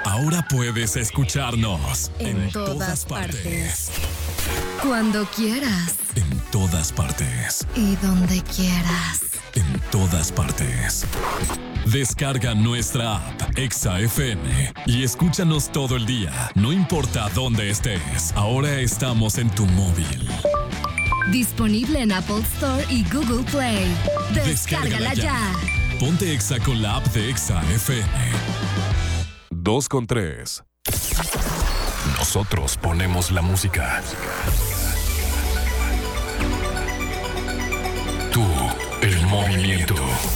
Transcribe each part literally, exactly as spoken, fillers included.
Ahora puedes escucharnos en, en todas, todas partes. partes. Cuando quieras. En todas partes. Y donde quieras. En todas partes. Descarga nuestra app Exa F M y escúchanos todo el día, no importa dónde estés. Ahora estamos en tu móvil. Disponible en Apple Store y Google Play. Descárgala, Descárgala ya. ya. Ponte Exa con la app de Exa F M. Dos con tres. Nosotros ponemos la música. Tú, el movimiento.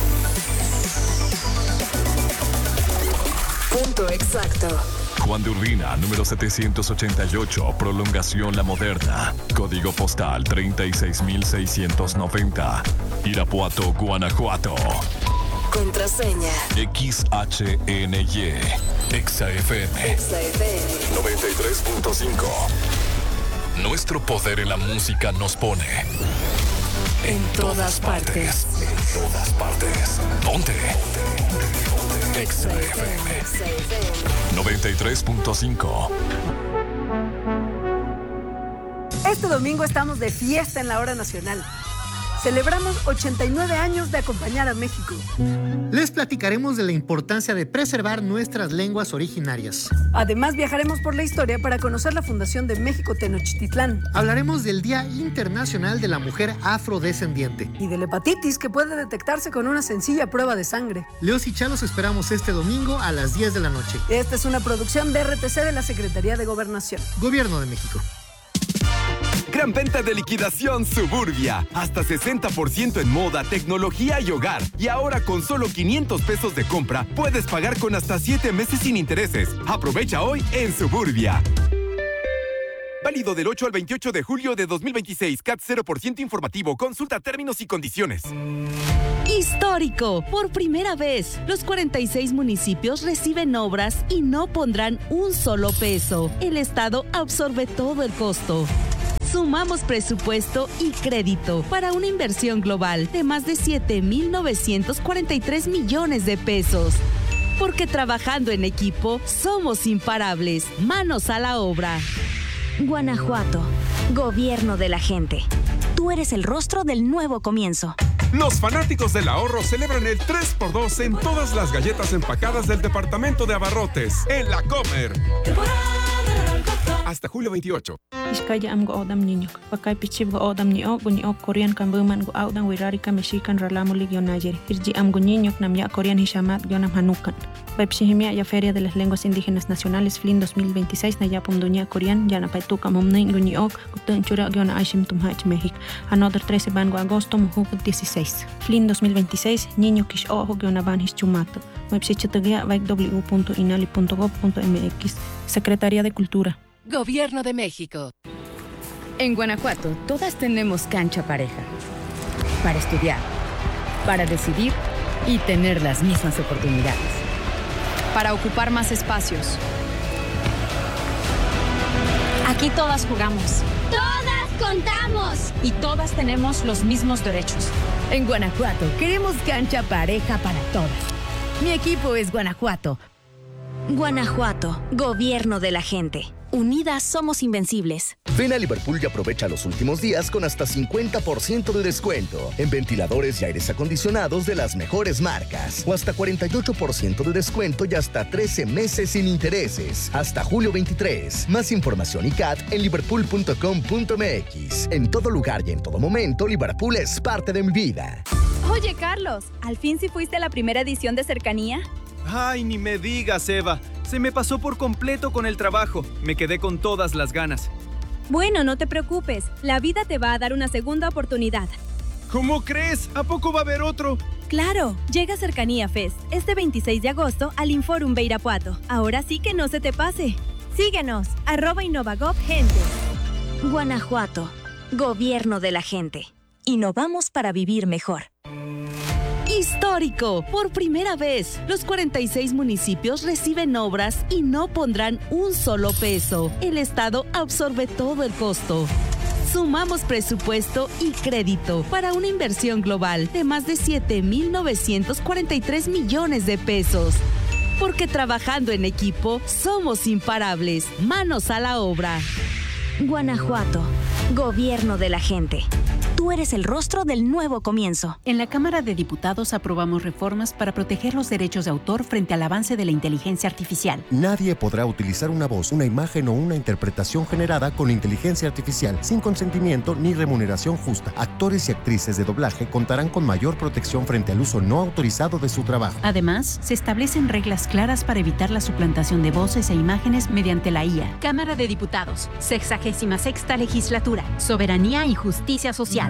Punto exacto. Juan de Urbina, número setecientos ochenta y ocho, Prolongación La Moderna. Código postal treinta y seis mil seiscientos noventa. Irapuato, Guanajuato. Contraseña X H N Y. Exa F M. Exa F M noventa y tres punto cinco. Nuestro poder en la música nos pone en, en todas, todas partes. partes. En todas partes. Ponte. Exa F M noventa y tres punto cinco. Este domingo estamos de fiesta en la hora nacional. Celebramos ochenta y nueve años de acompañar a México. Les platicaremos de la importancia de preservar nuestras lenguas originarias. Además, viajaremos por la historia para conocer la fundación de México Tenochtitlán. Hablaremos del Día Internacional de la Mujer Afrodescendiente. Y de la hepatitis, que puede detectarse con una sencilla prueba de sangre. Leos y Chá los esperamos este domingo a las diez de la noche. Esta es una producción de R T C de la Secretaría de Gobernación. Gobierno de México. Gran venta de liquidación Suburbia. Hasta sesenta por ciento en moda, tecnología y hogar. Y ahora con solo quinientos pesos de compra, puedes pagar con hasta siete meses sin intereses. Aprovecha hoy en Suburbia. Válido del ocho al veintiocho de julio de dos mil veintiséis. C A T cero por ciento informativo. Consulta términos y condiciones. Histórico. Por primera vez, los cuarenta y seis municipios reciben obras y no pondrán un solo peso. El Estado absorbe todo el costo. Sumamos presupuesto y crédito para una inversión global de más de siete mil novecientos cuarenta y tres millones de pesos. Porque trabajando en equipo, somos imparables. Manos a la obra. Guanajuato, gobierno de la gente. Tú eres el rostro del nuevo comienzo. Los fanáticos del ahorro celebran el tres por dos en todas las galletas empacadas del departamento de abarrotes en La Comer. Hasta julio veintiocho. Iskaya am go odam niño. Pakai pichib go odam niño, go niño Korean kan buman go audan wirari ka mexican ralamo ligio nayer. Irji am go niño nam ya Korean hishamat gionam hanukan. Baipshihimia ya Feria de las Lenguas Indígenas Nacionales F L I N dos mil veintiséis na ya pumduña Korean ya na paituka momnein go niño gutun chura giona aishim tumhach México. Another trece van go agosto mujuk dieciséis. F L I N dos mil veintiséis niño kish ojo giona van hischumato. Website vaik w punto inali punto gov punto m x. Secretaría de Cultura. Gobierno de México. En Guanajuato, todas tenemos cancha pareja. Para estudiar, para decidir y tener las mismas oportunidades. Para ocupar más espacios. Aquí todas jugamos. ¡Todas contamos! Y todas tenemos los mismos derechos. En Guanajuato, queremos cancha pareja para todas. Mi equipo es Guanajuato. Guanajuato, gobierno de la gente. Unidas somos invencibles. Ven a Liverpool y aprovecha los últimos días con hasta cincuenta por ciento de descuento en ventiladores y aires acondicionados de las mejores marcas. O hasta cuarenta y ocho por ciento de descuento y hasta trece meses sin intereses. Hasta julio veintitrés. Más información y C A T en liverpool punto com punto m x. En todo lugar y en todo momento, Liverpool es parte de mi vida. Oye, Carlos, ¿al fin sí fuiste a la primera edición de Cercanía? Ay, ni me digas, Eva. Se me pasó por completo con el trabajo. Me quedé con todas las ganas. Bueno, no te preocupes. La vida te va a dar una segunda oportunidad. ¿Cómo crees? ¿A poco va a haber otro? Claro. Llega Cercanía Fest este veintiséis de agosto al Inforum de Irapuato. Ahora sí que no se te pase. Síguenos. Arroba Innovagov Gente. Guanajuato. Gobierno de la gente. Innovamos para vivir mejor. Histórico. Por primera vez, los cuarenta y seis municipios reciben obras y no pondrán un solo peso. El Estado absorbe todo el costo. Sumamos presupuesto y crédito para una inversión global de más de siete mil novecientos cuarenta y tres millones de pesos. porque trabajando en equipo somos imparables. Manos a la obra. Guanajuato, gobierno de la gente. Tú eres el rostro del nuevo comienzo. En la Cámara de Diputados aprobamos reformas para proteger los derechos de autor frente al avance de la inteligencia artificial. Nadie podrá utilizar una voz, una imagen o una interpretación generada con inteligencia artificial sin consentimiento ni remuneración justa. Actores y actrices de doblaje contarán con mayor protección frente al uso no autorizado de su trabajo. Además, se establecen reglas claras para evitar la suplantación de voces e imágenes mediante la I A. Cámara de Diputados, sexagésima sexta legislatura, soberanía y justicia social.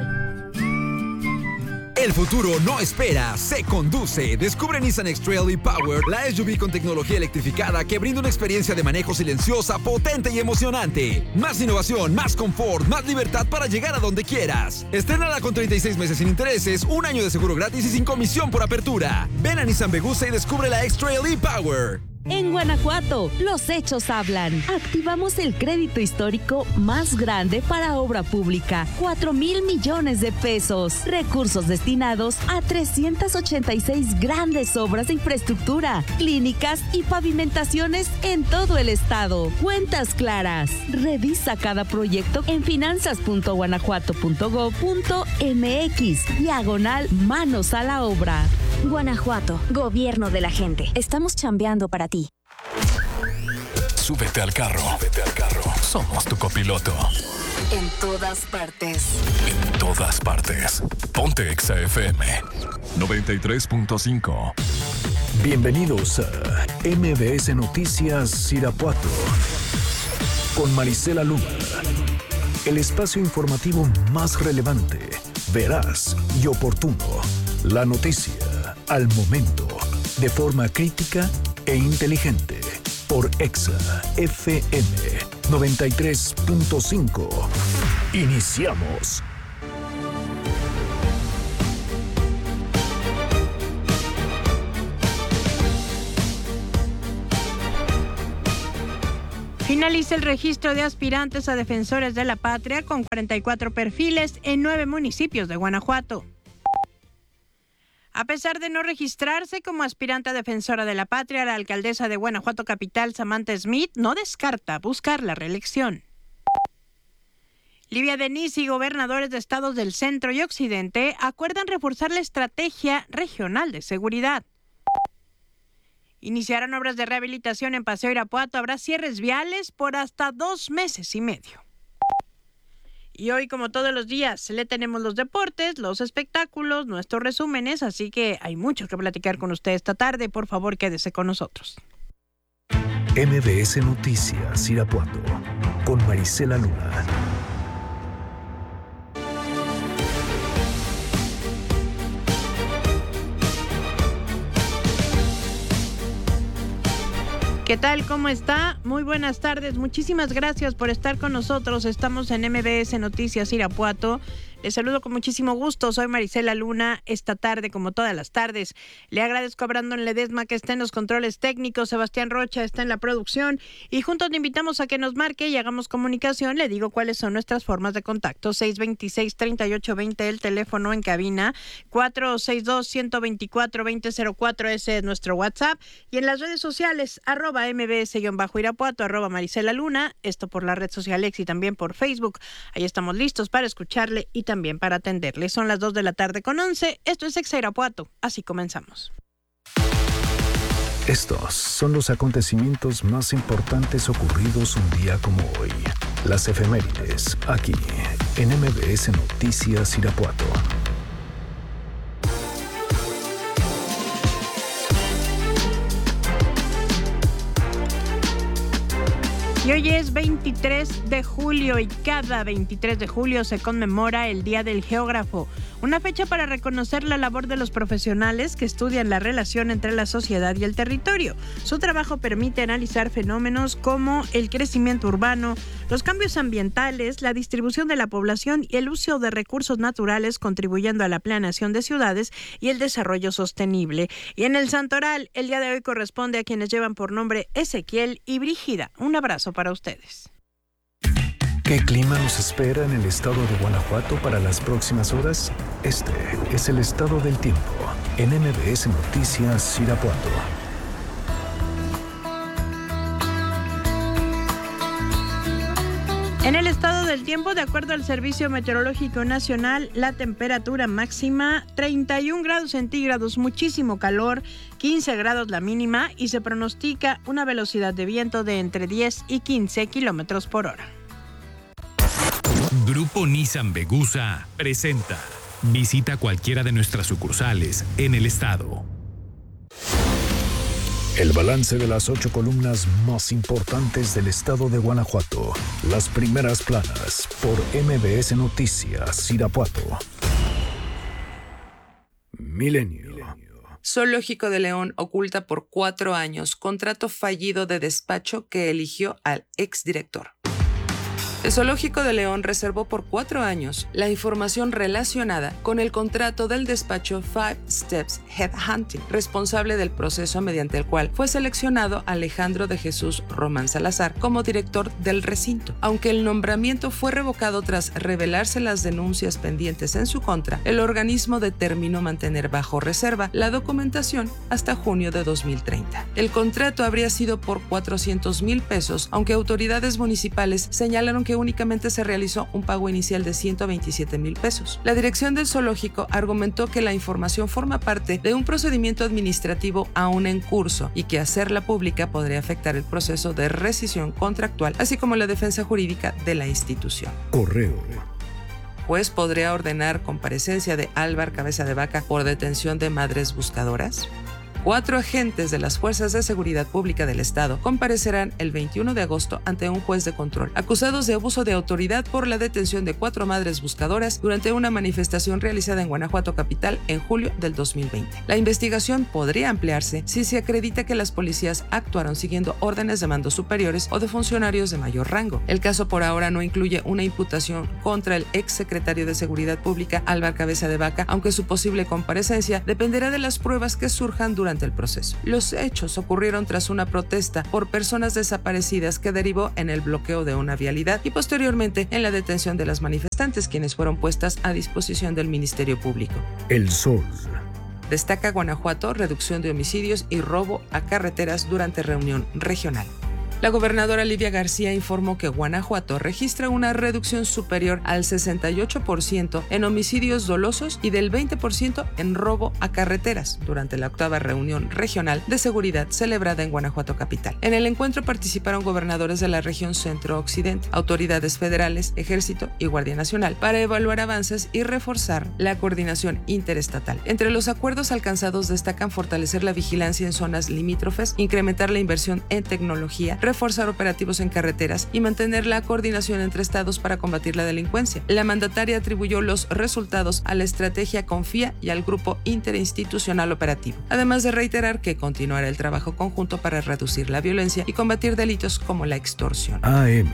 El futuro no espera, se conduce. Descubre Nissan X-Trail e-Power, la S U V con tecnología electrificada que brinda una experiencia de manejo silenciosa, potente y emocionante. Más innovación, más confort, más libertad para llegar a donde quieras. Estrénala con treinta y seis meses sin intereses, un año de seguro gratis y sin comisión por apertura. Ven a Nissan Vegusa y descubre la X-Trail e-Power. En Guanajuato, los hechos hablan. Activamos el crédito histórico más grande para obra pública. cuatro mil millones de pesos. Recursos destinados a trescientas ochenta y seis grandes obras de infraestructura, clínicas y pavimentaciones en todo el estado. Cuentas claras. Revisa cada proyecto en finanzas punto guanajuato punto gob punto m x. Diagonal manos a la obra. Guanajuato, gobierno de la gente. Estamos chambeando para ti. Súbete al carro. Súbete al carro. Somos tu copiloto. En todas partes. En todas partes. Ponte Exa F M noventa y tres punto cinco. Bienvenidos a M B S Noticias Irapuato con Marisela Luna. El espacio informativo más relevante, veraz y oportuno. La noticia al momento, de forma crítica e inteligente. Por Exa F M noventa y tres punto cinco. Iniciamos. Finaliza el registro de aspirantes a defensores de la patria con cuarenta y cuatro perfiles en nueve municipios de Guanajuato. A pesar de no registrarse como aspirante a defensora de la patria, la alcaldesa de Guanajuato Capital, Samantha Smith, no descarta buscar la reelección. Livia Denis y gobernadores de estados del centro y occidente acuerdan reforzar la estrategia regional de seguridad. Iniciarán obras de rehabilitación en Paseo Irapuato. Habrá cierres viales por hasta dos meses y medio. Y hoy, como todos los días, le tenemos los deportes, los espectáculos, nuestros resúmenes, así que hay mucho que platicar con usted esta tarde. Por favor, quédese con nosotros. M B S Noticias Irapuato con Marisela Luna. ¿Qué tal? ¿Cómo está? Muy buenas tardes. Muchísimas gracias por estar con nosotros. Estamos en M B S Noticias Irapuato. Les saludo con muchísimo gusto. Soy Marisela Luna. Esta tarde, como todas las tardes, le agradezco a Brandon Ledesma que está en los controles técnicos. Sebastián Rocha está en la producción. Y juntos le invitamos a que nos marque y hagamos comunicación. Le digo cuáles son nuestras formas de contacto. seis dos seis, tres ocho dos cero, el teléfono en cabina. cuatro seis dos, uno dos cuatro, dos cero cero cuatro, ese es nuestro WhatsApp. Y en las redes sociales, arroba mbs-irapuato, arroba Marisela Luna. Esto por la red social X y también por Facebook. Ahí estamos listos para escucharle y también también para atenderle. Son las dos de la tarde con once. Esto es Exa Irapuato. Así comenzamos. Estos son los acontecimientos más importantes ocurridos un día como hoy. Las efemérides, aquí, en M B S Noticias Irapuato. Y hoy es veintitrés de julio y cada veintitrés de julio se conmemora el Día del Geógrafo, una fecha para reconocer la labor de los profesionales que estudian la relación entre la sociedad y el territorio. Su trabajo permite analizar fenómenos como el crecimiento urbano, los cambios ambientales, la distribución de la población y el uso de recursos naturales, contribuyendo a la planeación de ciudades y el desarrollo sostenible. Y en el Santoral, el día de hoy corresponde a quienes llevan por nombre Ezequiel y Brígida. Un abrazo para ustedes. ¿Qué clima nos espera en el estado de Guanajuato para las próximas horas? Este es el estado del tiempo en M B S Noticias Irapuato. En el estado del tiempo, de acuerdo al Servicio Meteorológico Nacional, la temperatura máxima treinta y un grados centígrados, muchísimo calor, quince grados la mínima y se pronostica una velocidad de viento de entre diez y quince kilómetros por hora. Grupo Nissan Vegusa presenta. Visita cualquiera de nuestras sucursales en el estado. El balance de las ocho columnas más importantes del estado de Guanajuato. Las primeras planas por M B S Noticias, Irapuato. Milenio. Zoológico de León oculta por cuatro años contrato fallido de despacho que eligió al exdirector. El Zoológico de León reservó por cuatro años la información relacionada con el contrato del despacho Five Steps Headhunting, responsable del proceso mediante el cual fue seleccionado Alejandro de Jesús Román Salazar como director del recinto. Aunque el nombramiento fue revocado tras revelarse las denuncias pendientes en su contra, el organismo determinó mantener bajo reserva la documentación hasta junio de dos mil treinta. El contrato habría sido por cuatrocientos mil pesos, aunque autoridades municipales señalaron que únicamente se realizó un pago inicial de ciento veintisiete mil pesos. La dirección del zoológico argumentó que la información forma parte de un procedimiento administrativo aún en curso y que hacerla pública podría afectar el proceso de rescisión contractual, así como la defensa jurídica de la institución. Correo. Juez podría ordenar comparecencia de Álvar Cabeza de Vaca por detención de madres buscadoras. Cuatro agentes de las Fuerzas de Seguridad Pública del Estado comparecerán el veintiuno de agosto ante un juez de control, acusados de abuso de autoridad por la detención de cuatro madres buscadoras durante una manifestación realizada en Guanajuato capital en julio del dos mil veinte. La investigación podría ampliarse si se acredita que las policías actuaron siguiendo órdenes de mandos superiores o de funcionarios de mayor rango. El caso por ahora no incluye una imputación contra el exsecretario de Seguridad Pública, Álvar Cabeza de Vaca, aunque su posible comparecencia dependerá de las pruebas que surjan durante el proceso. Los hechos ocurrieron tras una protesta por personas desaparecidas que derivó en el bloqueo de una vialidad y posteriormente en la detención de las manifestantes, quienes fueron puestas a disposición del Ministerio Público. El Sol. Destaca Guanajuato reducción de homicidios y robo a carreteras durante reunión regional. La gobernadora Livia García informó que Guanajuato registra una reducción superior al sesenta y ocho por ciento en homicidios dolosos y del veinte por ciento en robo a carreteras durante la octava reunión regional de seguridad celebrada en Guanajuato capital. En el encuentro participaron gobernadores de la región centro-occidente, autoridades federales, ejército y Guardia Nacional para evaluar avances y reforzar la coordinación interestatal. Entre los acuerdos alcanzados destacan fortalecer la vigilancia en zonas limítrofes, incrementar la inversión en tecnología, reforzar operativos en carreteras y mantener la coordinación entre estados para combatir la delincuencia. La mandataria atribuyó los resultados a la estrategia Confía y al grupo interinstitucional operativo, además de reiterar que continuará el trabajo conjunto para reducir la violencia y combatir delitos como la extorsión. A M.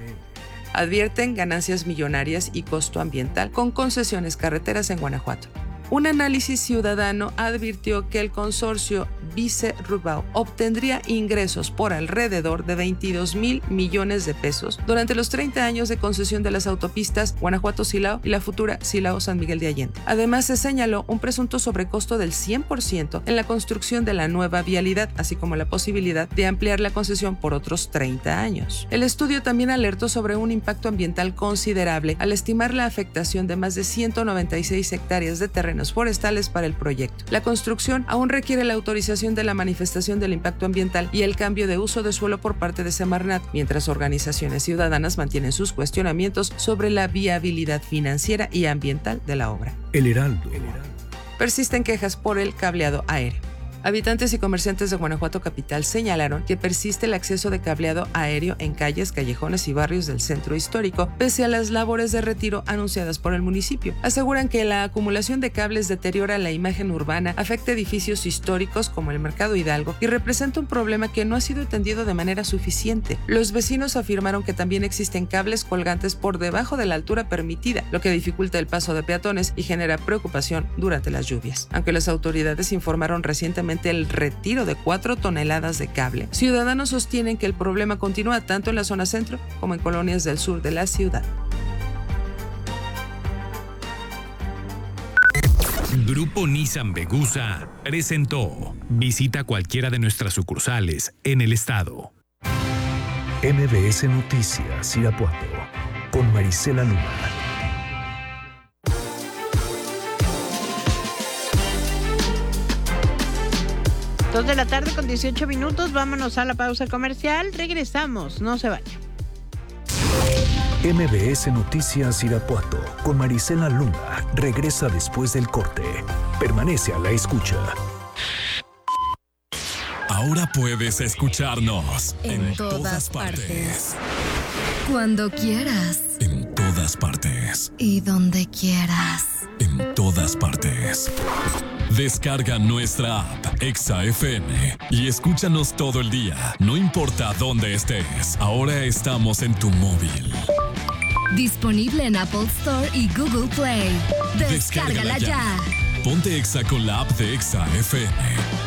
Advierten ganancias millonarias y costo ambiental con concesiones carreteras en Guanajuato. Un análisis ciudadano advirtió que el consorcio Vice-Rubao obtendría ingresos por alrededor de veintidós mil millones de pesos durante los treinta años de concesión de las autopistas Guanajuato-Silao y la futura Silao-San Miguel de Allende. Además, se señaló un presunto sobrecosto del cien por ciento en la construcción de la nueva vialidad, así como la posibilidad de ampliar la concesión por otros treinta años. El estudio también alertó sobre un impacto ambiental considerable al estimar la afectación de más de ciento noventa y seis hectáreas de terreno forestales para el proyecto. La construcción aún requiere la autorización de la manifestación del impacto ambiental y el cambio de uso de suelo por parte de Semarnat, mientras organizaciones ciudadanas mantienen sus cuestionamientos sobre la viabilidad financiera y ambiental de la obra. El Heraldo. Persisten quejas por el cableado aéreo. Habitantes y comerciantes de Guanajuato capital señalaron que persiste el acceso de cableado aéreo en calles, callejones y barrios del centro histórico, pese a las labores de retiro anunciadas por el municipio. Aseguran que la acumulación de cables deteriora la imagen urbana, afecta edificios históricos como el Mercado Hidalgo y representa un problema que no ha sido atendido de manera suficiente. Los vecinos afirmaron que también existen cables colgantes por debajo de la altura permitida, lo que dificulta el paso de peatones y genera preocupación durante las lluvias. Aunque las autoridades informaron recientemente el retiro de cuatro toneladas de cable, ciudadanos sostienen que el problema continúa tanto en la zona centro como en colonias del sur de la ciudad. Grupo Nissan Vegusa presentó. Visita cualquiera de nuestras sucursales en el estado. M B S Noticias Irapuato. con Marisela Luna. Dos de la tarde con dieciocho minutos, vámonos a la pausa comercial, regresamos, no se vayan. M B S Noticias Irapuato con Marisela Luna regresa después del corte. Permanece a la escucha. Ahora puedes escucharnos en, en todas, todas partes. partes. Cuando quieras. En todas partes. Y donde quieras. En todas partes. Descarga nuestra app Exa F M y escúchanos todo el día, no importa dónde estés. Ahora estamos en tu móvil. Disponible en Apple Store y Google Play. Descárgala, Descárgala ya. ya. Ponte Exa con la app de Exa F M.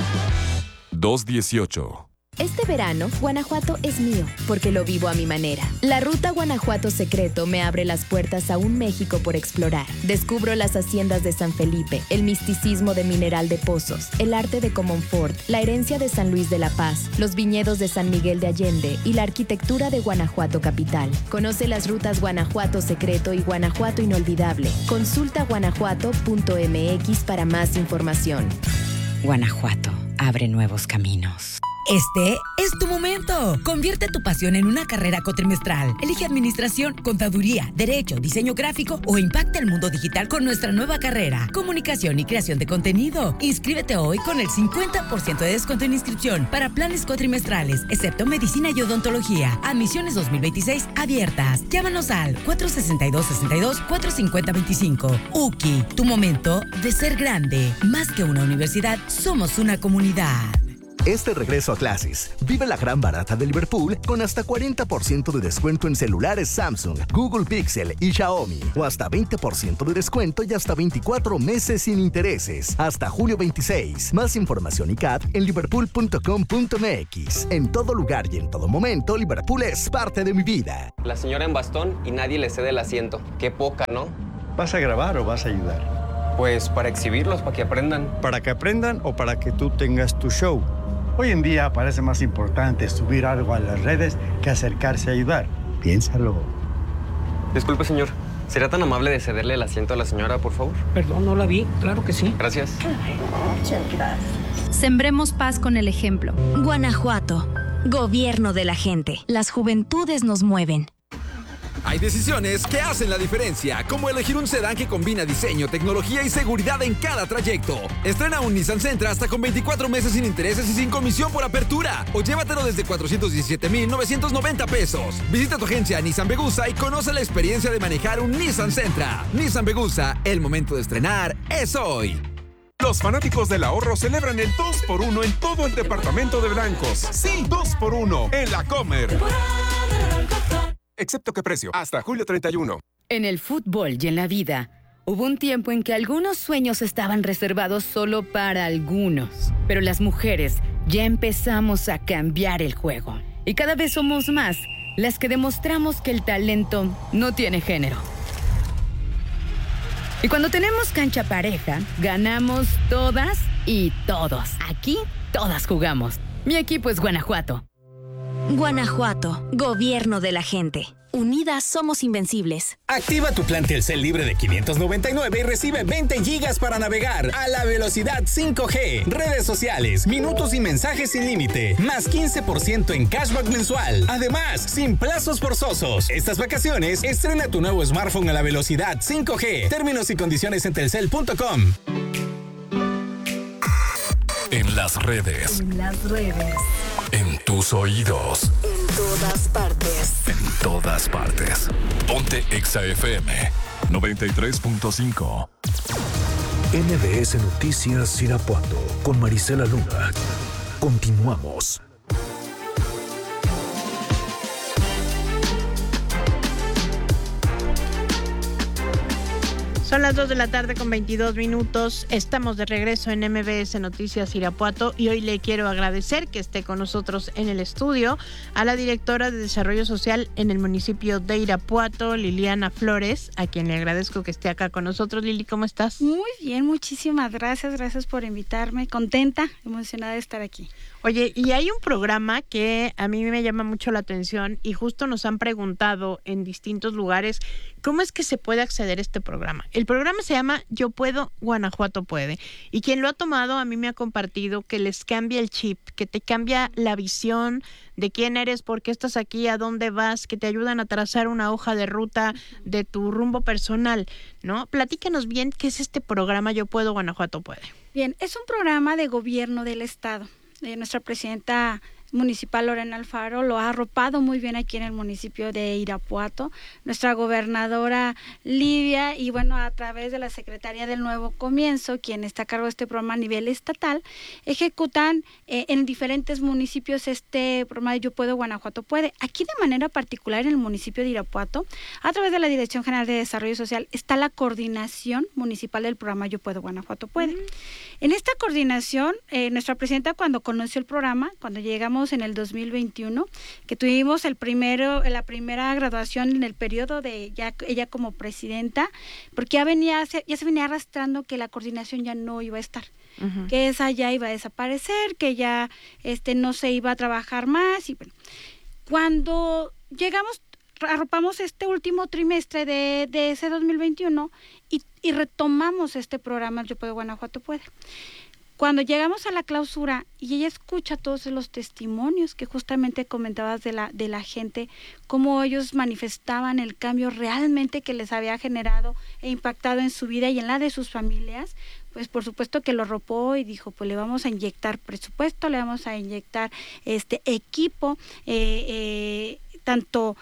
dos dieciocho. Este verano, Guanajuato es mío, porque lo vivo a mi manera. La Ruta Guanajuato Secreto me abre las puertas a un México por explorar. Descubro las haciendas de San Felipe, el misticismo de Mineral de Pozos, el arte de Comonfort, la herencia de San Luis de la Paz, los viñedos de San Miguel de Allende y la arquitectura de Guanajuato Capital. Conoce las rutas Guanajuato Secreto y Guanajuato Inolvidable. Consulta guanajuato punto m x para más información. Guanajuato abre nuevos caminos. Este es tu momento. Convierte tu pasión en una carrera cuatrimestral. Elige administración, contaduría, derecho, diseño gráfico o impacta el mundo digital con nuestra nueva carrera. Comunicación y creación de contenido. Inscríbete hoy con el cincuenta por ciento de descuento en inscripción para planes cuatrimestrales, excepto medicina y odontología. Admisiones dos mil veintiséis abiertas. Llámanos al cuatro sesenta y dos, sesenta y dos, cuatro cincuenta, veinticinco. U C I, tu momento de ser grande. Más que una universidad, somos una comunidad. Este regreso a clases, vive la gran barata de Liverpool con hasta cuarenta por ciento de descuento en celulares Samsung, Google Pixel y Xiaomi. O hasta veinte por ciento de descuento y hasta veinticuatro meses sin intereses. Hasta julio veintiséis. Más información y C A D en liverpool punto com punto m x. En todo lugar y en todo momento, Liverpool es parte de mi vida. La señora en bastón y nadie le cede el asiento. Qué poca, ¿no? ¿Vas a grabar o vas a ayudar? Pues para exhibirlos, para que aprendan. ¿Para que aprendan o para que tú tengas tu show? Hoy en día parece más importante subir algo a las redes que acercarse a ayudar. Piénsalo. Disculpe, señor. ¿Sería tan amable de cederle el asiento a la señora, por favor? Perdón, no la vi. Claro que sí. Gracias. Muchas gracias. Sembremos paz con el ejemplo. Guanajuato. Gobierno de la gente. Las juventudes nos mueven. Hay decisiones que hacen la diferencia, como elegir un sedán que combina diseño, tecnología y seguridad en cada trayecto. Estrena un Nissan Sentra hasta con veinticuatro meses sin intereses y sin comisión por apertura. O llévatelo desde cuatrocientos diecisiete mil novecientos noventa pesos. Visita tu agencia Nissan Vegusa y conoce la experiencia de manejar un Nissan Sentra. Nissan Vegusa, el momento de estrenar es hoy. Los fanáticos del ahorro celebran el dos por uno en todo el departamento de blancos. Sí, dos por uno en la Comer. Excepto que precio, hasta julio treinta y uno. En el fútbol y en la vida, hubo un tiempo en que algunos sueños estaban reservados solo para algunos. Pero las mujeres ya empezamos a cambiar el juego. Y cada vez somos más las que demostramos que el talento no tiene género. Y cuando tenemos cancha pareja, ganamos todas y todos. Aquí, todas jugamos. Mi equipo es Guanajuato. Guanajuato, gobierno de la gente. Unidas somos invencibles. Activa tu plan Telcel libre de quinientos noventa y nueve y recibe veinte gigas para navegar a la velocidad cinco G, redes sociales, minutos y mensajes sin límite, más quince por ciento en cashback mensual. Además, sin plazos forzosos. Estas vacaciones, estrena tu nuevo smartphone a la velocidad cinco G. Términos y condiciones en telcel punto com. En las redes. En las redes. En tus oídos. En todas partes. En todas partes. Ponte Exa F M noventa y tres punto cinco. M B S Noticias Irapuato con Marisela Luna. Continuamos. Son las dos de la tarde con veintidós minutos. Estamos de regreso en M B S Noticias Irapuato y hoy le quiero agradecer que esté con nosotros en el estudio a la directora de Desarrollo Social en el municipio de Irapuato, Liliana Flores, a quien le agradezco que esté acá con nosotros. Lili, ¿cómo estás? Muy bien, muchísimas gracias. Gracias por invitarme. Contenta, emocionada de estar aquí. Oye, y hay un programa que a mí me llama mucho la atención y justo nos han preguntado en distintos lugares cómo es que se puede acceder a este programa. El programa se llama Yo Puedo, Guanajuato Puede. Y quien lo ha tomado a mí me ha compartido que les cambia el chip, que te cambia la visión de quién eres, por qué estás aquí, a dónde vas, que te ayudan a trazar una hoja de ruta de tu rumbo personal, ¿no? Platícanos bien qué es este programa Yo Puedo, Guanajuato Puede. Bien, es un programa de gobierno del estado. Eh, nuestra presidenta municipal Lorena Alfaro lo ha arropado muy bien aquí en el municipio de Irapuato, nuestra gobernadora Livia y bueno, a través de la Secretaría del Nuevo Comienzo, quien está a cargo de este programa a nivel estatal, ejecutan eh, en diferentes municipios este programa de Yo Puedo, Guanajuato Puede. Aquí de manera particular en el municipio de Irapuato, a través de la Dirección General de Desarrollo Social, está la coordinación municipal del programa Yo Puedo, Guanajuato Puede. Mm. En esta coordinación, eh, nuestra presidenta cuando conoció el programa, cuando llegamos en el dos mil veintiuno, que tuvimos el primero, la primera graduación en el periodo de ya ella como presidenta, porque ya venía, ya se venía arrastrando que la coordinación ya no iba a estar, uh-huh. que esa ya iba a desaparecer, que ya este no se iba a trabajar más y bueno, cuando llegamos arropamos este último trimestre de, de ese dos mil veintiuno y, y retomamos este programa Yo Puedo, Guanajuato Puede. Cuando llegamos a la clausura y ella escucha todos los testimonios que justamente comentabas de la, de la gente, cómo ellos manifestaban el cambio realmente que les había generado e impactado en su vida y en la de sus familias, pues por supuesto que lo arropó y dijo, pues le vamos a inyectar presupuesto, le vamos a inyectar este equipo, eh, eh, tanto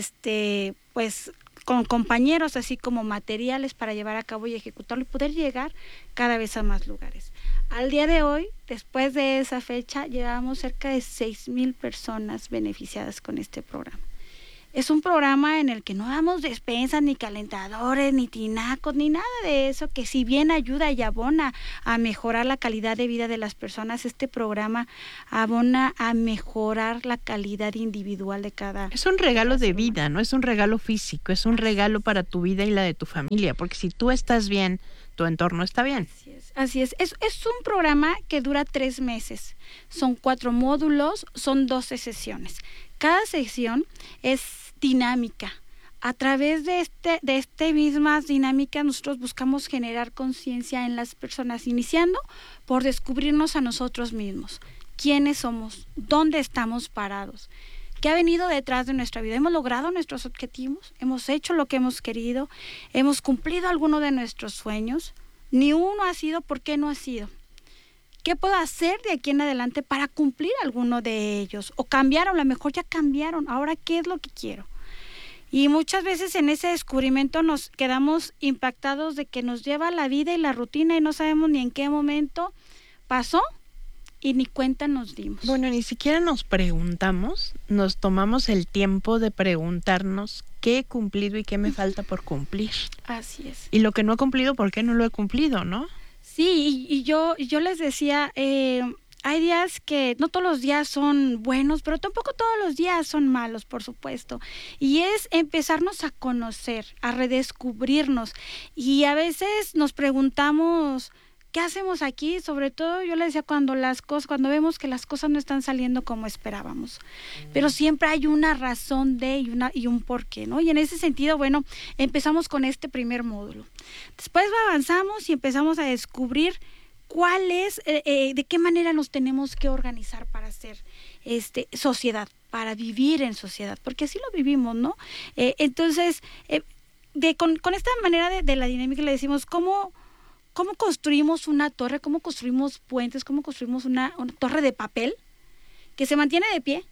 este pues con compañeros, así como materiales para llevar a cabo y ejecutarlo y poder llegar cada vez a más lugares. Al día de hoy, después de esa fecha, llevamos cerca de seis mil personas beneficiadas con este programa. Es un programa en el que no damos despensas, ni calentadores, ni tinacos, ni nada de eso, que si bien ayuda y abona a mejorar la calidad de vida de las personas, este programa abona a mejorar la calidad individual de cada... Es un regalo de vida, no es un regalo físico, es un regalo para tu vida y la de tu familia, porque si tú estás bien, tu entorno está bien. Así es, así es. Es, es un programa que dura tres meses. Son cuatro módulos, son doce sesiones. Cada sesión es dinámica. A través de este, de este mismas dinámicas nosotros buscamos generar conciencia en las personas, iniciando por descubrirnos a nosotros mismos. ¿Quiénes somos? ¿Dónde estamos parados? ¿Qué ha venido detrás de nuestra vida? ¿Hemos logrado nuestros objetivos? ¿Hemos hecho lo que hemos querido? ¿Hemos cumplido alguno de nuestros sueños? Ni uno ha sido, ¿por qué no ha sido? ¿Qué puedo hacer de aquí en adelante para cumplir alguno de ellos? O cambiaron, a lo mejor ya cambiaron, ahora ¿qué es lo que quiero? Y muchas veces en ese descubrimiento nos quedamos impactados de que nos lleva la vida y la rutina y no sabemos ni en qué momento pasó y ni cuenta nos dimos. Bueno, ni siquiera nos preguntamos, nos tomamos el tiempo de preguntarnos qué he cumplido y qué me falta por cumplir. Así es. Y lo que no he cumplido, ¿por qué no lo he cumplido, no? Sí, y, y yo, yo les decía, eh, hay días que no todos los días son buenos, pero tampoco todos los días son malos, por supuesto. Y es empezarnos a conocer, a redescubrirnos. Y a veces nos preguntamos, ¿qué hacemos aquí? Sobre todo yo les decía cuando las cosas, cuando vemos que las cosas no están saliendo como esperábamos. Pero siempre hay una razón de y una y un porqué, ¿no? Y en ese sentido, bueno, empezamos con este primer módulo. Después avanzamos y empezamos a descubrir cuál es, eh, eh, de qué manera nos tenemos que organizar para hacer este sociedad, para vivir en sociedad, porque así lo vivimos, ¿no? Eh, entonces, eh, de, con, con esta manera de, de la dinámica le decimos cómo ¿Cómo construimos una torre? ¿Cómo construimos puentes? ¿Cómo construimos una, una torre de papel que se mantiene de pie?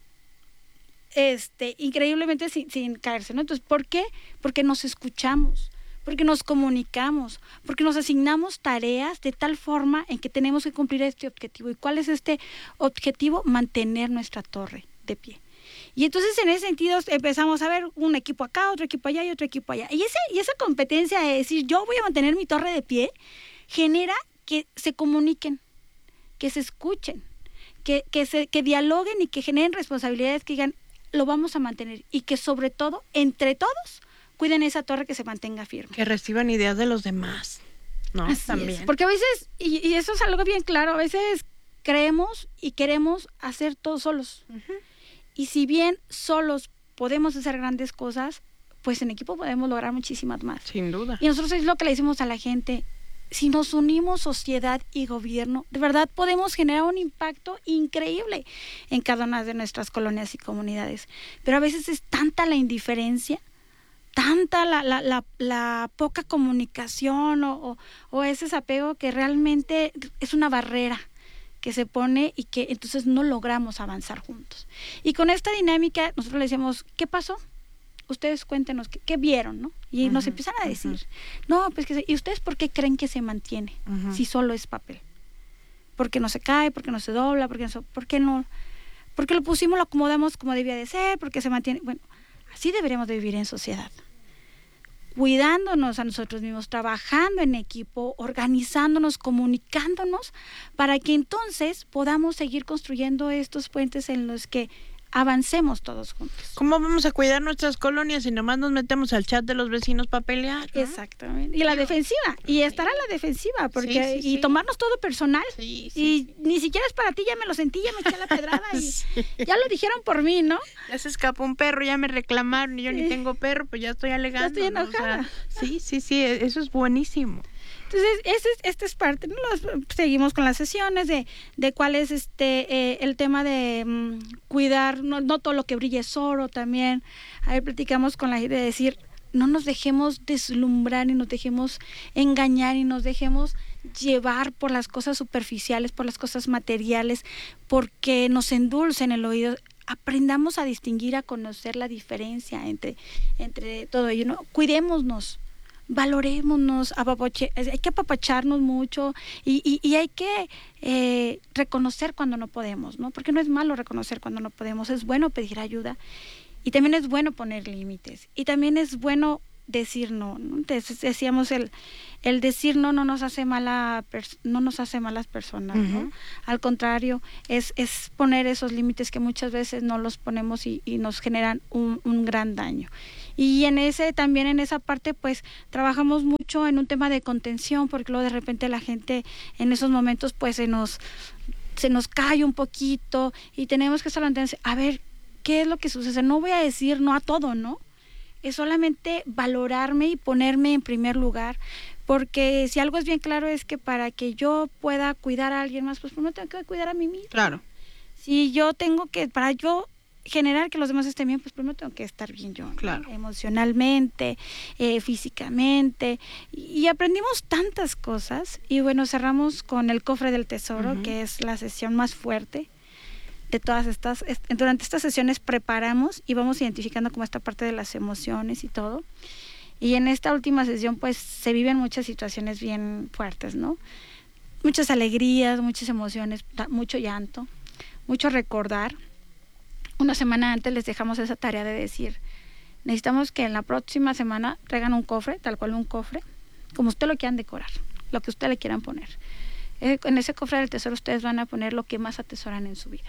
Este, increíblemente sin, sin caerse, ¿no? Entonces, ¿por qué? Porque nos escuchamos, porque nos comunicamos, porque nos asignamos tareas de tal forma en que tenemos que cumplir este objetivo. ¿Y cuál es este objetivo? Mantener nuestra torre de pie. Y entonces en ese sentido empezamos a ver un equipo acá, otro equipo allá y otro equipo allá. Y, ese, y esa competencia de decir yo voy a mantener mi torre de pie genera que se comuniquen, que se escuchen, que, que, se, que dialoguen y que generen responsabilidades, que digan lo vamos a mantener y que sobre todo entre todos cuiden esa torre, que se mantenga firme. Que reciban ideas de los demás, ¿no? Así También. es. Porque a veces, y, y eso es algo bien claro, a veces creemos y queremos hacer todo solos. Uh-huh. Y si bien solos podemos hacer grandes cosas, pues en equipo podemos lograr muchísimas más. Sin duda. Y nosotros es lo que le decimos a la gente, si nos unimos sociedad y gobierno, de verdad podemos generar un impacto increíble en cada una de nuestras colonias y comunidades. Pero a veces es tanta la indiferencia, tanta la, la, la, la poca comunicación o, o, o ese desapego que realmente es una barrera que se pone y que entonces no logramos avanzar juntos. Y con esta dinámica nosotros le decíamos, ¿qué pasó? Ustedes cuéntenos, ¿qué, qué vieron? ¿no? Y uh-huh, nos empiezan a decir, uh-huh. no, pues que, ¿y ustedes por qué creen que se mantiene uh-huh. si solo es papel? ¿Porque no se cae? ¿Porque no se dobla? ¿Por qué no? ¿Por qué no? Porque lo pusimos, lo acomodamos como debía de ser, porque se mantiene. Bueno, así deberíamos de vivir en sociedad. Cuidándonos a nosotros mismos, trabajando en equipo, organizándonos, comunicándonos, para que entonces podamos seguir construyendo estos puentes en los que avancemos todos juntos. ¿Cómo vamos a cuidar nuestras colonias si nomás nos metemos al chat de los vecinos para pelear, ¿no? Exactamente. Y la defensiva, y estar a la defensiva, porque sí, sí, y sí. tomarnos todo personal. Sí, sí, y sí. ni siquiera es para ti, ya me lo sentí, ya me eché la pedrada y sí. ya lo dijeron por mí, ¿no? Ya se escapó un perro, ya me reclamaron, y yo sí. ni tengo perro, pues ya estoy alegando. Ya estoy enojada. ¿no? O sea, sí, sí, sí, eso es buenísimo. Entonces, esta es, este es parte, ¿no? Los, seguimos con las sesiones de, de cuál es este eh, el tema de um, cuidar, no, no todo lo que brille es oro también. Ahí platicamos con la gente de decir, no nos dejemos deslumbrar y nos dejemos engañar y nos dejemos llevar por las cosas superficiales, por las cosas materiales, porque nos endulcen el oído. Aprendamos a distinguir, a conocer la diferencia entre, entre todo ello, ¿no? Cuidémonos. Valorémonos, apapache, hay que apapacharnos mucho y, y, y hay que eh, reconocer cuando no podemos, ¿no? Porque no es malo reconocer cuando no podemos, es bueno pedir ayuda y también es bueno poner límites y también es bueno decir no, ¿no? Entonces, decíamos el el decir no no nos hace mala no nos hace malas personas, ¿no? Uh-huh. Al contrario, es es poner esos límites que muchas veces no los ponemos y, y nos generan un, un gran daño. Y en ese también en esa parte pues trabajamos mucho en un tema de contención, porque luego de repente la gente en esos momentos pues se nos se nos cae un poquito y tenemos que estar atentos a ver qué es lo que sucede. No voy a decir no a todo, ¿no? Es solamente valorarme y ponerme en primer lugar, porque si algo es bien claro es que para que yo pueda cuidar a alguien más, pues primero tengo que cuidar a mí misma. Claro. Si yo tengo que, para yo generar que los demás estén bien, pues primero tengo que estar bien yo, claro. ¿no? Emocionalmente, eh, físicamente, y, y aprendimos tantas cosas. Y bueno, cerramos con el cofre del tesoro, uh-huh. que es la sesión más fuerte de todas estas. Durante estas sesiones preparamos y vamos identificando como esta parte de las emociones y todo. Y en esta última sesión pues se viven muchas situaciones bien fuertes, ¿no? Muchas alegrías, muchas emociones, mucho llanto, mucho recordar. Una semana antes les dejamos esa tarea de decir, necesitamos que en la próxima semana traigan un cofre, tal cual un cofre, como usted lo quieran decorar, lo que usted le quieran poner. Eh, en ese cofre del tesoro ustedes van a poner lo que más atesoran en su vida.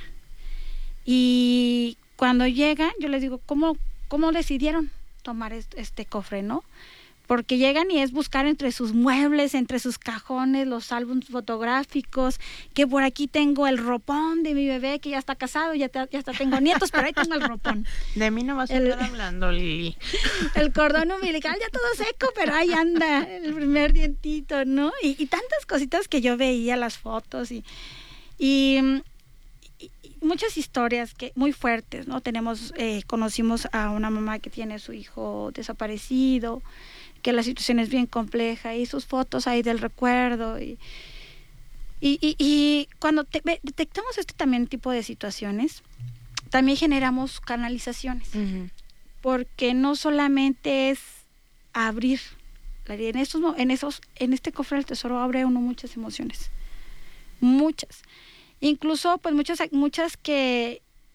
Y cuando llegan, yo les digo, ¿cómo, cómo decidieron tomar este, este cofre, no? Porque llegan y es buscar entre sus muebles, entre sus cajones, los álbumes fotográficos, que por aquí tengo el ropón de mi bebé que ya está casado, ya, te, ya hasta tengo nietos, pero ahí tengo el ropón. De mí no vas a estar hablando, Lili. El cordón umbilical ya todo seco, pero ahí anda el primer dientito, ¿no? Y, y tantas cositas que yo veía, las fotos y... y muchas historias que muy fuertes, ¿no? Tenemos, eh, conocimos a una mamá que tiene a su hijo desaparecido, que la situación es bien compleja, y sus fotos ahí del recuerdo, y, y, y, y cuando te, detectamos este también tipo de situaciones, también generamos canalizaciones, uh-huh. porque no solamente es abrir, en estos, en esos, en este cofre del tesoro abre uno muchas emociones, muchas. Incluso, pues muchas, muchas que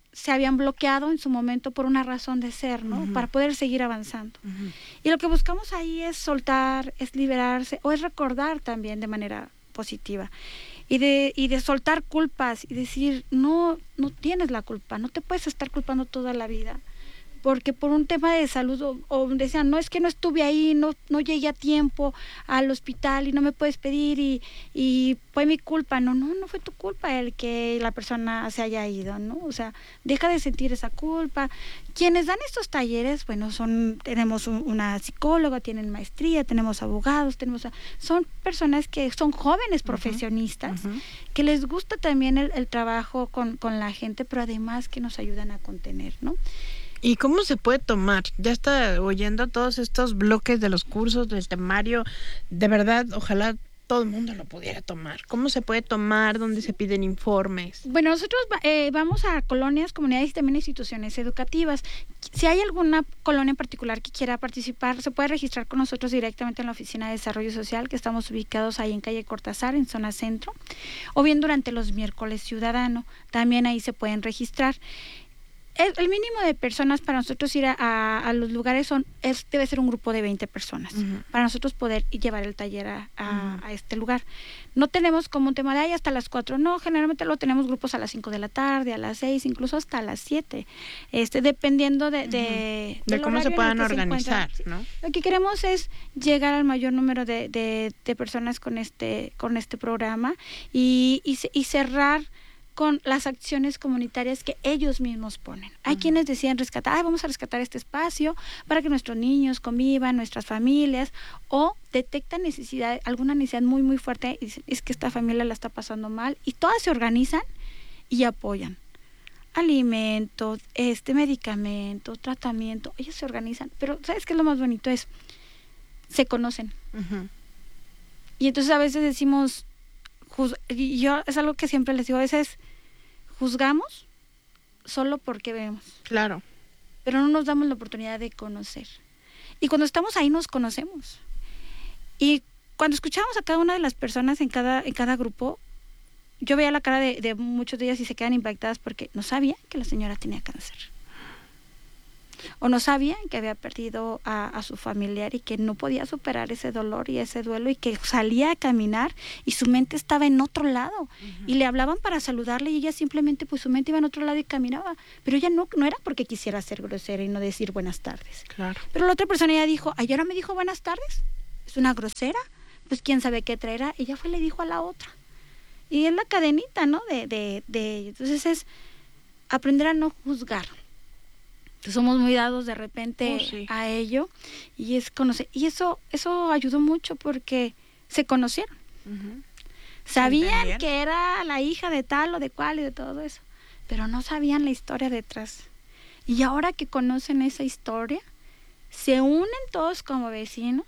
se habían bloqueado en su momento por una razón de ser, ¿no? Uh-huh. Para poder seguir avanzando. Uh-huh. Y lo que buscamos ahí es soltar, es liberarse, o es recordar también de manera positiva. Y de, y de soltar culpas y decir, no, no tienes la culpa, no te puedes estar culpando toda la vida. Porque por un tema de salud, o, o decían, no, es que no estuve ahí, no, no llegué a tiempo al hospital y no me puedes pedir y, y fue mi culpa. No, no, no fue tu culpa el que la persona se haya ido, ¿no? O sea, deja de sentir esa culpa. Quienes dan estos talleres, bueno, son, tenemos un, una psicóloga, tienen maestría, tenemos abogados, tenemos, son personas que son jóvenes profesionistas, uh-huh. Uh-huh. que les gusta también el, el trabajo con, con la gente, pero además que nos ayudan a contener, ¿no? ¿Y cómo se puede tomar? Ya está oyendo todos estos bloques de los cursos, del temario. De verdad, ojalá todo el mundo lo pudiera tomar. ¿Cómo se puede tomar? ¿Dónde se piden informes? Bueno, nosotros eh, vamos a colonias, comunidades y también instituciones educativas. Si hay alguna colonia en particular que quiera participar, se puede registrar con nosotros directamente en la Oficina de Desarrollo Social, que estamos ubicados ahí en calle Cortázar, en zona centro, o bien durante los miércoles ciudadano. También ahí se pueden registrar. El mínimo de personas para nosotros ir a, a, a los lugares son es debe ser un grupo de veinte personas, uh-huh. para nosotros poder llevar el taller a, a, uh-huh. a este lugar. No tenemos como un tema de ahí hasta las cuatro, no, generalmente lo tenemos grupos a las cinco de la tarde, a las seis, incluso hasta las siete, este, dependiendo de, de, uh-huh. de cómo se puedan organizar, se ¿no? Lo que queremos es llegar al mayor número de, de, de personas con este, con este programa y, y, y cerrar con las acciones comunitarias que ellos mismos ponen. Hay uh-huh. quienes decían rescatar, ah, vamos a rescatar este espacio para que nuestros niños convivan, nuestras familias, o detectan necesidad, alguna necesidad muy muy fuerte, y dicen, es que esta familia la está pasando mal, y todas se organizan y apoyan. Alimentos, este medicamento, tratamiento, ellos se organizan, pero ¿sabes qué es lo más bonito? Es, se conocen. Uh-huh. Y entonces a veces decimos, y yo es algo que siempre les digo, a veces juzgamos solo porque vemos. Claro. Pero no nos damos la oportunidad de conocer. Y cuando estamos ahí nos conocemos. Y cuando escuchamos a cada una de las personas en cada, en cada grupo, yo veía la cara de, de muchos de ellas y se quedan impactadas porque no sabían que la señora tenía cáncer. O no sabían que había perdido a, a su familiar y que no podía superar ese dolor y ese duelo, y que salía a caminar y su mente estaba en otro lado. Uh-huh. Y le hablaban para saludarle y ella simplemente, pues su mente iba en otro lado y caminaba. Pero ella no, no era porque quisiera ser grosera y no decir buenas tardes. Claro. Pero la otra persona ya dijo, ay, ahora me dijo buenas tardes, ¿es una grosera? Pues quién sabe qué traerá. Y ella fue y le dijo a la otra. Y es la cadenita, ¿no? De, de, de, entonces es aprender a no juzgar. Somos muy dados de repente oh, sí. a ello, y es conocer, y eso eso ayudó mucho porque se conocieron. Uh-huh. Sabían que era la hija de tal o de cual y de todo eso, pero no sabían la historia detrás. Y ahora que conocen esa historia, se unen todos como vecinos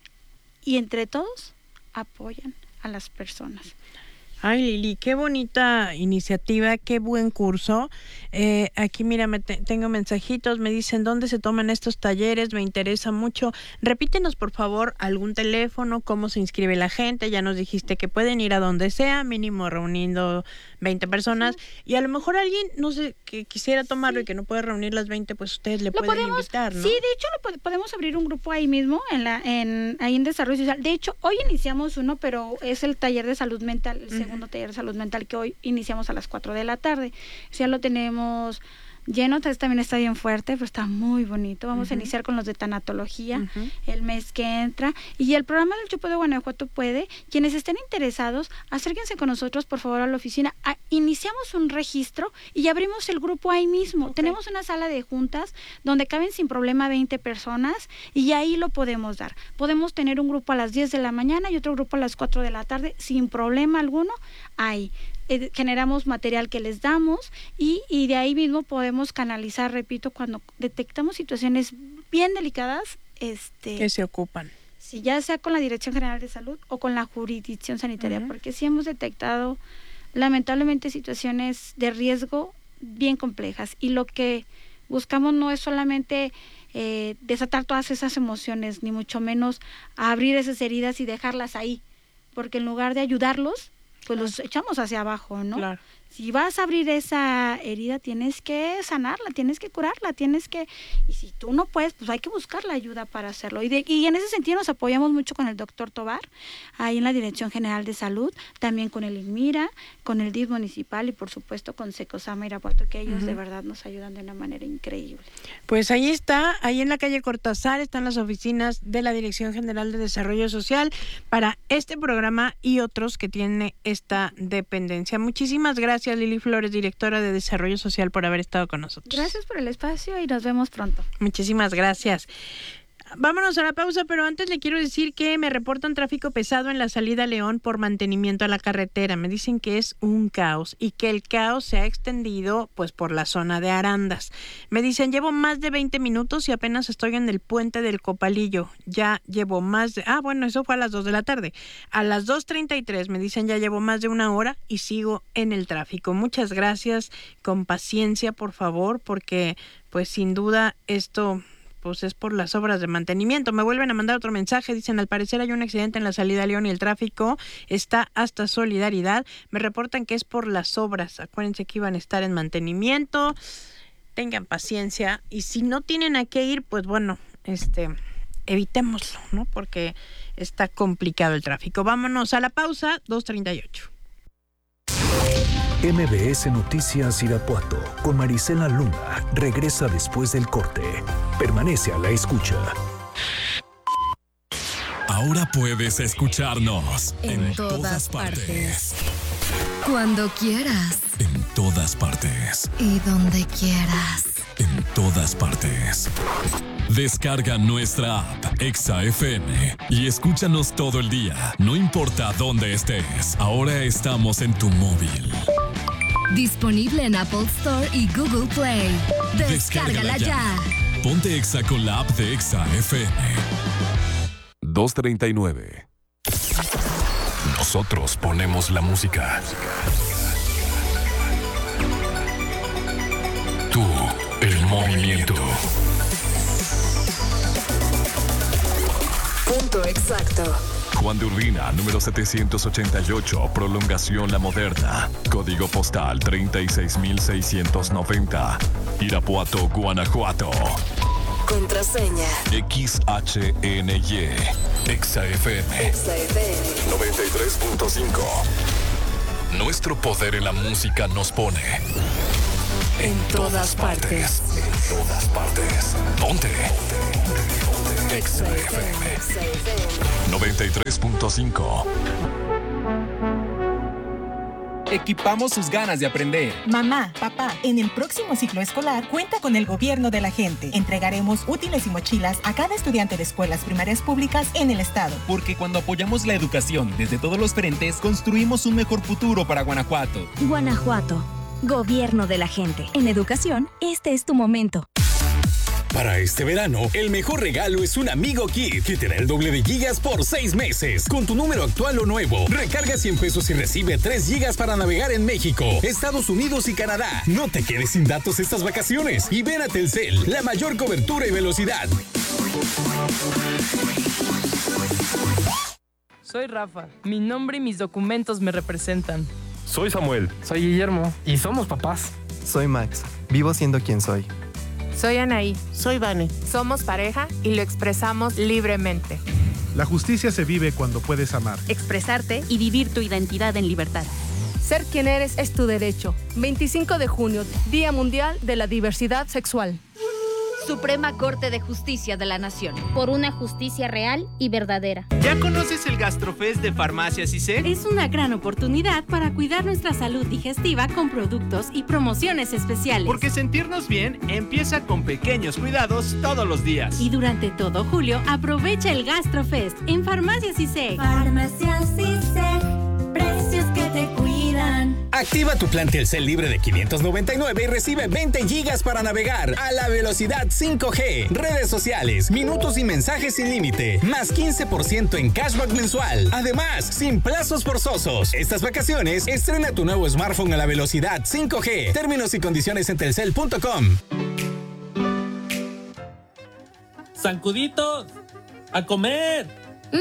y entre todos apoyan a las personas. Ay, Lili, qué bonita iniciativa, qué buen curso. Eh, aquí, mira, me te, tengo mensajitos, me dicen dónde se toman estos talleres, me interesa mucho. Repítenos, por favor, algún teléfono, cómo se inscribe la gente. Ya nos dijiste que pueden ir a donde sea, mínimo reuniendo veinte personas. Sí. Y a lo mejor alguien, no sé, que quisiera tomarlo sí. y que no puede reunir las veinte, pues ustedes le lo pueden podemos, invitar, ¿no? Sí, de hecho, lo pod- podemos abrir un grupo ahí mismo, en la en ahí en Desarrollo Social. De hecho, hoy iniciamos uno, pero es el taller de salud mental, el uh-huh. segundo taller de salud mental, que hoy iniciamos a las cuatro de la tarde. Ya lo tenemos lleno, entonces también está bien fuerte, pero está muy bonito. Vamos uh-huh. a iniciar con los de tanatología uh-huh. el mes que entra. Y el programa del Chopo de Guanajuato puede, quienes estén interesados, acérquense con nosotros, por favor, a la oficina. A, iniciamos un registro y abrimos el grupo ahí mismo. Okay. Tenemos una sala de juntas donde caben sin problema veinte personas y ahí lo podemos dar. Podemos tener un grupo a las diez de la mañana y otro grupo a las cuatro de la tarde sin problema alguno. Ahí eh, generamos material que les damos y, y de ahí mismo podemos canalizar, repito, cuando detectamos situaciones bien delicadas, este, que se ocupan. Sí, ya sea con la Dirección General de Salud o con la jurisdicción sanitaria, uh-huh. porque sí hemos detectado lamentablemente situaciones de riesgo bien complejas, y lo que buscamos no es solamente eh, desatar todas esas emociones, ni mucho menos abrir esas heridas y dejarlas ahí, porque en lugar de ayudarlos, pues claro. los echamos hacia abajo, ¿no? Claro. Si vas a abrir esa herida, tienes que sanarla, tienes que curarla, tienes que... Y si tú no puedes, pues hay que buscar la ayuda para hacerlo. Y, de, y en ese sentido nos apoyamos mucho con el doctor Tobar, ahí en la Dirección General de Salud, también con el INMIRA, con el D I F municipal y por supuesto con Secosama Irapuato, que ellos uh-huh. de verdad nos ayudan de una manera increíble. Pues ahí está, ahí en la calle Cortázar están las oficinas de la Dirección General de Desarrollo Social para este programa y otros que tiene esta dependencia. Muchísimas gracias, Lili Flores, directora de Desarrollo Social, por haber estado con nosotros. Gracias por el espacio y nos vemos pronto. Muchísimas gracias. Vámonos a la pausa, pero antes le quiero decir que me reportan tráfico pesado en la salida a León por mantenimiento a la carretera. Me dicen que es un caos y que el caos se ha extendido pues por la zona de Arandas. Me dicen, llevo más de veinte minutos y apenas estoy en el puente del Copalillo. Ya llevo más de... Ah, bueno, eso fue a las dos de la tarde. A las dos treinta y tres me dicen, ya llevo más de una hora y sigo en el tráfico. Muchas gracias, con paciencia, por favor, porque pues sin duda esto... pues es por las obras de mantenimiento. Me vuelven a mandar otro mensaje, dicen, al parecer hay un accidente en la salida a León y el tráfico está hasta Solidaridad. Me reportan que es por las obras. Acuérdense que iban a estar en mantenimiento. Tengan paciencia y si no tienen a qué ir, pues bueno, este, evitémoslo, ¿no? Porque está complicado el tráfico. Vámonos a la pausa, dos treinta y ocho. M B S Noticias Irapuato con Marisela Luna regresa después del corte. Permanece a la escucha. Ahora puedes escucharnos en, en todas, todas partes. partes. Cuando quieras. En todas partes. Y donde quieras. En todas partes. Descarga nuestra app Exa F M y escúchanos todo el día, no importa dónde estés. Ahora estamos en tu móvil. Disponible en Apple Store y Google Play. Descárgala, Descárgala ya. ya. Ponte Exa con la app de Exa F M. dos treinta y nueve. Nosotros ponemos la música. Tú, el movimiento. Punto exacto. Juan de Urbina, número setecientos ochenta y ocho, Prolongación La Moderna. Código postal treinta y seis mil seiscientos noventa. Irapuato, Guanajuato. Contraseña X H N Y. Exa F M. Exa F M noventa y tres punto cinco. Nuestro poder en la música nos pone en, en todas, todas partes. partes. En todas partes. Ponte. Exa F M noventa y tres punto cinco. Equipamos sus ganas de aprender. Mamá, papá, en el próximo ciclo escolar cuenta con el gobierno de la gente. Entregaremos útiles y mochilas a cada estudiante de escuelas primarias públicas en el estado. Porque cuando apoyamos la educación desde todos los frentes, construimos un mejor futuro para Guanajuato. Guanajuato, gobierno de la gente. En educación, este es tu momento. Para este verano, el mejor regalo es un Amigo Kit, que te da el doble de gigas por seis meses. Con tu número actual o nuevo, recarga cien pesos y recibe tres gigas para navegar en México, Estados Unidos y Canadá. No te quedes sin datos estas vacaciones y ven a Telcel, la mayor cobertura y velocidad. Soy Rafa. Mi nombre y mis documentos me representan. Soy Samuel. Soy Guillermo. Y somos papás. Soy Max. Vivo siendo quien soy. Soy Anaí. Soy Vane. Somos pareja y lo expresamos libremente. La justicia se vive cuando puedes amar, expresarte y vivir tu identidad en libertad. Ser quien eres es tu derecho. veinticinco de junio, Día Mundial de la Diversidad Sexual. Suprema Corte de Justicia de la Nación. Por una justicia real y verdadera. ¿Ya conoces el Gastrofest de Farmacias I C E? Es una gran oportunidad para cuidar nuestra salud digestiva con productos y promociones especiales. Porque sentirnos bien empieza con pequeños cuidados todos los días. Y durante todo julio, aprovecha el Gastrofest en Farmacias I C E. Farmacias I C E. Precios que te cuidan. Activa tu plan Telcel libre de quinientos noventa y nueve y recibe veinte gigas para navegar a la velocidad cinco G, redes sociales, minutos y mensajes sin límite, más quince por ciento en cashback mensual. Además, sin plazos forzosos. Estas vacaciones, estrena tu nuevo smartphone a la velocidad cinco G. Términos y condiciones en telcel punto com. ¡Zancuditos! ¡A comer!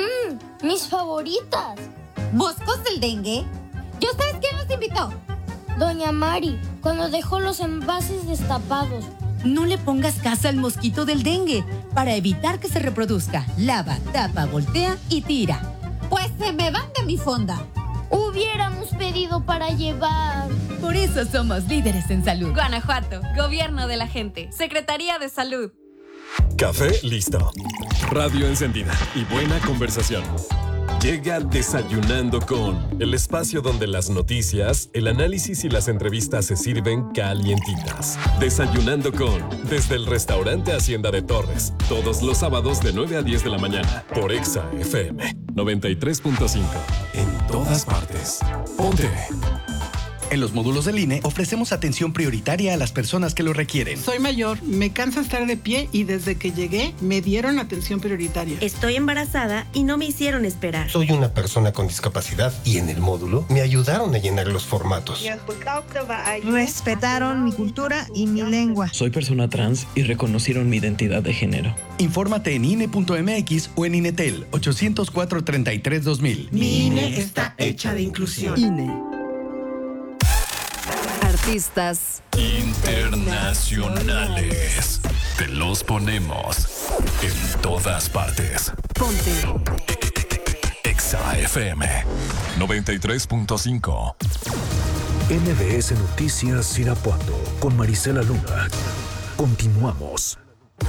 Mmm, mis favoritas. ¿Boscos del dengue? ¿Yo sabes quién nos invitó? Doña Mari, cuando dejó los envases destapados. No le pongas casa al mosquito del dengue. Para evitar que se reproduzca, lava, tapa, voltea y tira. Pues se me van de mi fonda. Hubiéramos pedido para llevar. Por eso somos líderes en salud. Guanajuato, Gobierno de la Gente, Secretaría de Salud. Café listo. Radio encendida y buena conversación. Llega Desayunando con, el espacio donde las noticias, el análisis y las entrevistas se sirven calientitas. Desayunando con, desde el restaurante Hacienda de Torres, todos los sábados de nueve a diez de la mañana, por Exa F M noventa y tres punto cinco. En todas partes. Ponte. En los módulos del I N E ofrecemos atención prioritaria a las personas que lo requieren. Soy mayor, me cansa estar de pie y desde que llegué me dieron atención prioritaria. Estoy embarazada y no me hicieron esperar. Soy una persona con discapacidad y en el módulo me ayudaron a llenar los formatos. Respetaron mi cultura y mi lengua. Soy persona trans y reconocieron mi identidad de género. Infórmate en I N E punto M X o en INETEL ochocientos cuatro, treinta y tres, dos mil. Mi I N E está hecha de inclusión. I N E. Artistas internacionales. Te los ponemos en todas partes. Ponte. Exa F M noventa y tres punto cinco. M B S Noticias Irapuato con Marisela Luna. Continuamos.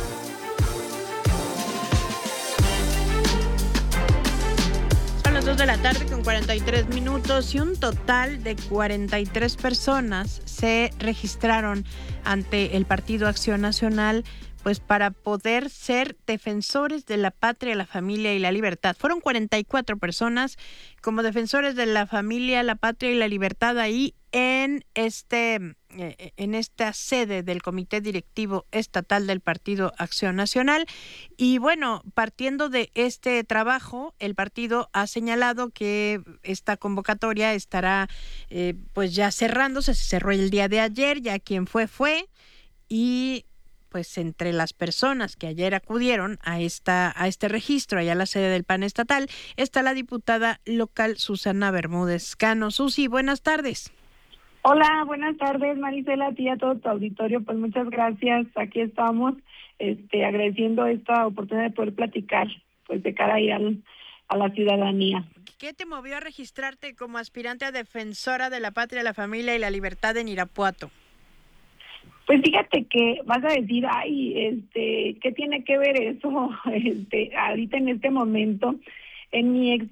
dos de la tarde con cuarenta y tres minutos y un total de cuarenta y tres personas se registraron ante el Partido Acción Nacional pues para poder ser defensores de la patria, la familia y la libertad. Fueron cuarenta y cuatro personas como defensores de la familia, la patria y la libertad ahí en este en esta sede del Comité Directivo Estatal del Partido Acción Nacional. Y bueno, partiendo de este trabajo, el partido ha señalado que esta convocatoria estará eh, pues ya cerrándose, se cerró el día de ayer, ya quien fue fue, y pues entre las personas que ayer acudieron a esta a este registro allá a la sede del P A N estatal está la diputada local Susana Bermúdez Cano. Susi, buenas tardes. Hola, buenas tardes, Marisela, a ti y a todo tu auditorio. Pues muchas gracias. Aquí estamos este, agradeciendo esta oportunidad de poder platicar pues de cara ahí al, a la ciudadanía. ¿Qué te movió a registrarte como aspirante a defensora de la patria, la familia y la libertad en Irapuato? Pues fíjate que vas a decir, ay, este, ¿qué tiene que ver eso este, ahorita en este momento? En mi ex